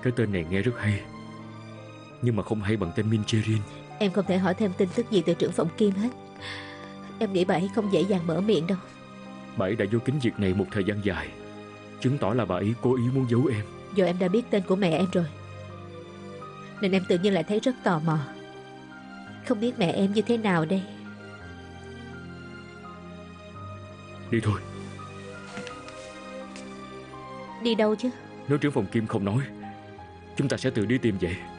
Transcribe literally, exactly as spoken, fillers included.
Cái tên này nghe rất hay, nhưng mà không hay bằng tên Min Cherin. Em không thể hỏi thêm tin tức gì từ trưởng phòng Kim hết. Em nghĩ bà ấy không dễ dàng mở miệng đâu. Bà ấy đã giấu kín việc này một thời gian dài, chứng tỏ là bà ấy cố ý muốn giấu em. Giờ em đã biết tên của mẹ em rồi, nên em tự nhiên lại thấy rất tò mò. Không biết mẹ em như thế nào đây. Đi thôi. Đi đâu chứ? Nếu trưởng phòng Kim không nói, chúng ta sẽ tự đi tìm vậy.